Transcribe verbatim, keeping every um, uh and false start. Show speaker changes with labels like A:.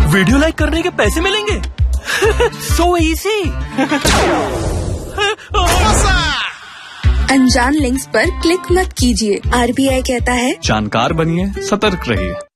A: Video like करने के पैसे मिलेंगे? So easy.
B: अनजान लिंक्स पर क्लिक मत कीजिए। आरबीआई कहता है
C: जानकार बनिए, सतर्क रहिए।